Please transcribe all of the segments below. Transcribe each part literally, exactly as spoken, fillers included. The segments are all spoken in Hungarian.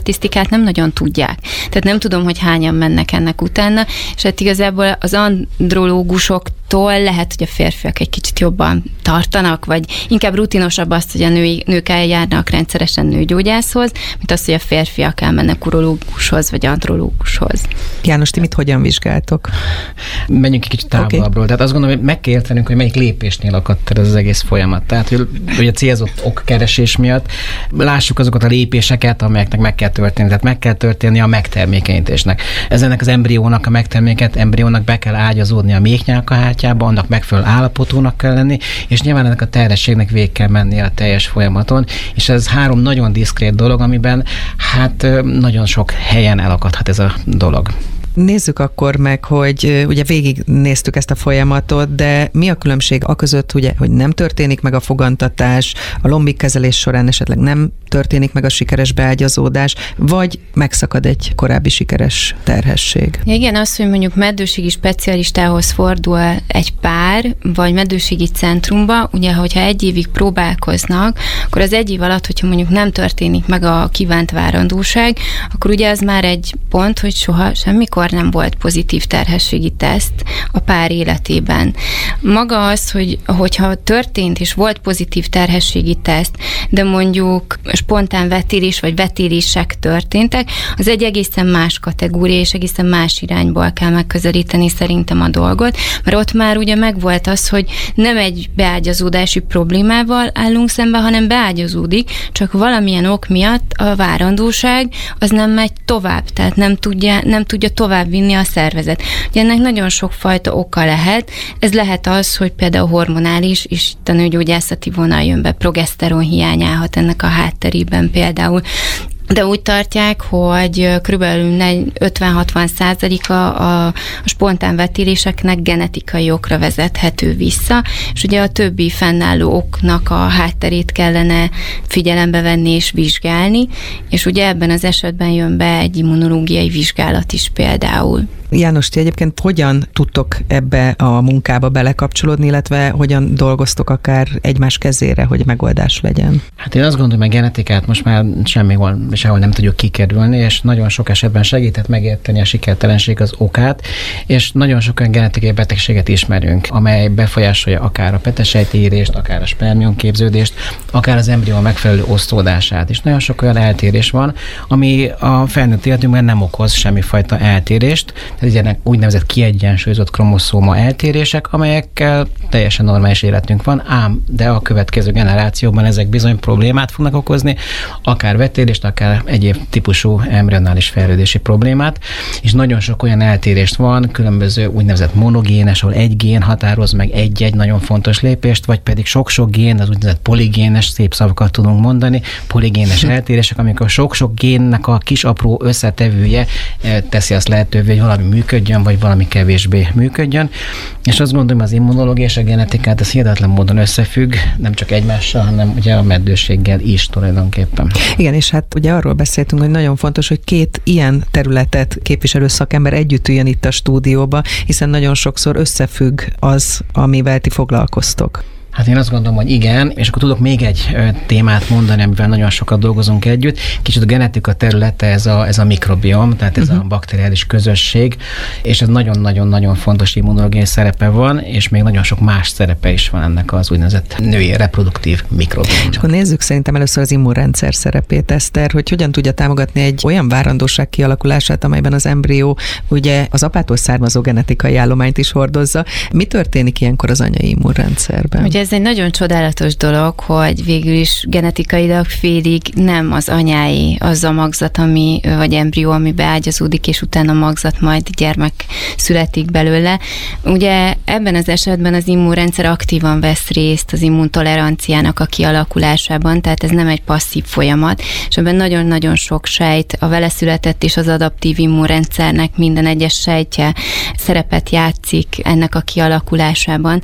statisztikát nem nagyon tudják. Tehát nem tudom, hogy hányan mennek ennek utána, és hát igazából az andrológusoktól lehet, hogy a férfiak egy kicsit jobban tartanak, vagy inkább rutinosabb azt, hogy a női, nők eljárnak rendszeresen nőgyógyászhoz, mint az, hogy a férfiak elmennek urológushoz, vagy andrológushoz. János, ti mit hogyan vizsgáltok? Menjünk egy kicsit távolabbról. Okay. Tehát azt gondolom, hogy meg kell értenünk, hogy melyik lépésnél akadt el ez az egész folyamat. Tehát, hogy, hogy a célzott okkeresés miatt lássuk azokat a lépéseket, amelyeknek meg kell történni. Tehát meg kell történni a megtermékenyítésnek. Ez ennek az embriónak a megterméket, embriónak be kell ágyazódni a méhnyálkahártyába, annak megfelelő állapotónak kell lenni, és nyilván ennek a terhességnek végig kell menni a teljes folyamaton, és ez három nagyon diszkrét dolog, amiben hát nagyon sok helyen elakadhat ez a dolog. Nézzük akkor meg, hogy ugye végignéztük ezt a folyamatot, de mi a különbség a között, ugye, hogy nem történik meg a fogantatás, a lombik kezelés során esetleg nem történik meg a sikeres beágyazódás, vagy megszakad egy korábbi sikeres terhesség? Igen, az, hogy mondjuk meddőségi specialistához fordul egy pár, vagy meddőségi centrumba, ugye, hogyha egy évig próbálkoznak, akkor az egy év alatt, hogyha mondjuk nem történik meg a kívánt várandóság, akkor ugye az már egy pont, hogy soha semmikor nem volt pozitív terhességi teszt a pár életében. Maga az, hogy hogyha történt és volt pozitív terhességi teszt, de mondjuk spontán vetélés vagy vetélések történtek, az egy egészen más kategória, és egészen más irányból kell megközelíteni szerintem a dolgot, mert ott már ugye megvolt az, hogy nem egy beágyazódási problémával állunk szembe, hanem beágyazódik, csak valamilyen ok miatt a várandóság az nem megy tovább, tehát nem tudja, nem tudja tovább vinni a szervezet. Ugye ennek nagyon sokfajta oka lehet. Ez lehet az, hogy például hormonális, és itt a nőgyógyászati vonal jön be, progeszteron hiány állhat ennek a hátterében például. De úgy tartják, hogy körülbelül ötven-hatvan százaléka a, a spontán vetéléseknek genetikai okra vezethető vissza, és ugye a többi fennálló oknak a hátterét kellene figyelembe venni és vizsgálni, és ugye ebben az esetben jön be egy immunológiai vizsgálat is például. János, ti egyébként hogyan tudtok ebbe a munkába belekapcsolódni, illetve hogyan dolgoztok akár egymás kezére, hogy megoldás legyen? Hát én azt gondolom, hogy a genetikát most már semmihol, sehol nem tudjuk kikerülni, és nagyon sok esetben segített megérteni a sikertelenség az okát, és nagyon sok olyan genetikai betegséget ismerünk, amely befolyásolja akár a petesejtérést, akár a spermiumképződést, akár az embrió megfelelő osztódását, és nagyon sok olyan eltérés van, ami a felnőtt életünkben nem okoz semmifajta eltérést. Tehát ilyenek úgynevezett kiegyensúlyozott kromoszóma eltérések, amelyekkel teljesen normális életünk van, ám de a következő generációban ezek bizony problémát fognak okozni, akár vetélést, akár egyéb típusú embrionális fejlődési problémát, és nagyon sok olyan eltérést van, különböző úgynevezett monogénes, ahol egy gén határoz meg egy-egy nagyon fontos lépést, vagy pedig sok-sok gén, az úgynevezett poligénes, szép szavakat tudunk mondani, poligénes eltérések, amikor sok-sok génnek a kis apró összetevője teszi azt lehetővé, hogy valami működjön, vagy valami kevésbé működjön. És azt gondolom, az immunológia és a genetikát ez hihetetlen módon összefügg, nem csak egymással, hanem ugye a meddőséggel is tulajdonképpen. Igen, és hát ugye arról beszéltünk, hogy nagyon fontos, hogy két ilyen területet képviselő szakember együtt üljön itt a stúdióba, hiszen nagyon sokszor összefügg az, amivel ti foglalkoztok. Hát én azt gondolom, hogy igen, és akkor tudok még egy ö, témát mondani, amivel nagyon sokat dolgozunk együtt. Kicsit a genetika területe ez a, ez a mikrobiom, tehát ez uh-huh. a bakteriális közösség, és ez nagyon-nagyon-nagyon fontos immunológiai szerepe van, és még nagyon sok más szerepe is van ennek az úgynevezett női reproduktív mikrobiomnak. És akkor nézzük szerintem először az immunrendszer szerepét, Eszter, hogy hogyan tudja támogatni egy olyan várandóság kialakulását, amelyben az embrió ugye az apától származó genetikai állományt is hordozza. Mi történik ilyenkor az anyai immunrendszerben? Ugye ez egy nagyon csodálatos dolog, hogy végül is genetikailag félig nem az anyái az a magzat, ami, vagy embrió, ami beágyazódik, és utána magzat, majd gyermek születik belőle. Ugye ebben az esetben az immunrendszer aktívan vesz részt az immuntoleranciának a kialakulásában, tehát ez nem egy passzív folyamat, és ebben nagyon-nagyon sok sejt, a vele született és az adaptív immunrendszernek minden egyes sejtje szerepet játszik ennek a kialakulásában.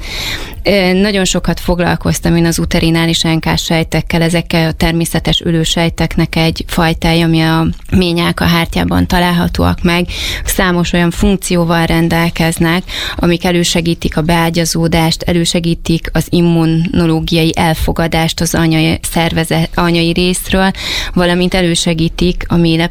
Nagyon sokat foglalkoztam én az uterinális en ká sejtekkel, ezekkel a természetes ölősejteknek egy fajtája, ami a méhnyálkahártyában találhatóak meg. Számos olyan funkcióval rendelkeznek, amik elősegítik a beágyazódást, elősegítik az immunológiai elfogadást az anyai szervezet, anyai részről, valamint elősegítik a mély